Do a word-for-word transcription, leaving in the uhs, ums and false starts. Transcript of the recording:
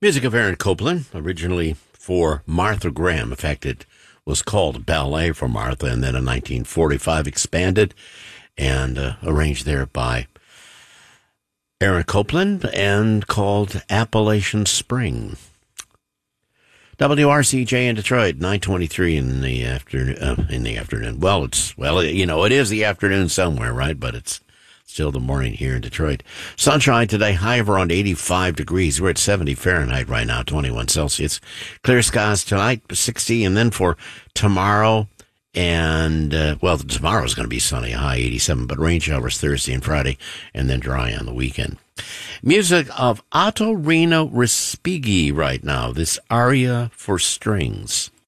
Music of Aaron Copland, originally for Martha Graham. In fact, it was called Ballet for Martha, and then in nineteen forty-five expanded and uh, arranged there by Aaron Copland and called Appalachian Spring. W R C J in Detroit, nine twenty-three in the afternoon. Uh, in the afternoon. Well, it's well, you know, it is the afternoon somewhere, right? But it's still the morning here in Detroit. Sunshine today, high of around eighty-five degrees. We're at seventy Fahrenheit right now, twenty-one Celsius. Clear skies tonight, sixty, and then for tomorrow. And, uh, well, tomorrow's going to be sunny, high eighty-seven, but rain showers Thursday and Friday, and then dry on the weekend. Music of Ottorino Respighi right now, this aria for strings.